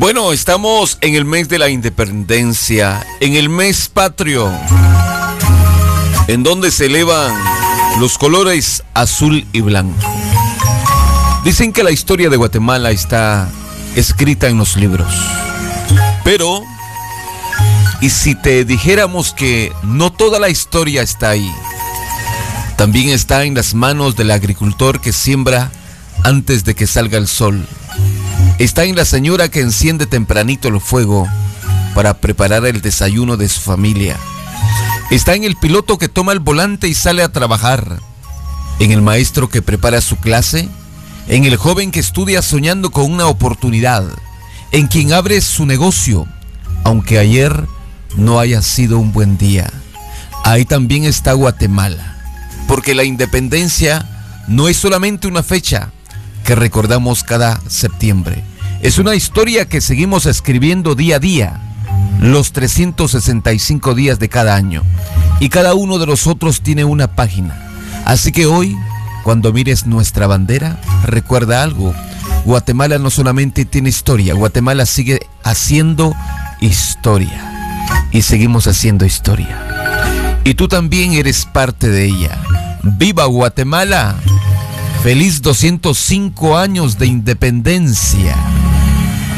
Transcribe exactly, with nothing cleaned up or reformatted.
Bueno, estamos en el mes de la independencia, en el mes patrio, en donde se elevan los colores azul y blanco. Dicen que la historia de Guatemala está escrita en los libros, pero ¿y si te dijéramos que no toda la historia está ahí? También está en las manos del agricultor que siembra antes de que salga el sol. Está en la señora que enciende tempranito el fuego para preparar el desayuno de su familia. Está en el piloto que toma el volante y sale a trabajar. En el maestro que prepara su clase. En el joven que estudia soñando con una oportunidad. En quien abre su negocio, aunque ayer no haya sido un buen día. Ahí también está Guatemala. Porque la independencia no es solamente una fecha que recordamos cada septiembre. Es una historia que seguimos escribiendo día a día, los trescientos sesenta y cinco días de cada año. Y cada uno de nosotros tiene una página. Así que hoy, cuando mires nuestra bandera, recuerda algo. Guatemala no solamente tiene historia, Guatemala sigue haciendo historia. Y seguimos haciendo historia. Y tú también eres parte de ella. ¡Viva Guatemala! ¡Feliz doscientos cinco años de independencia!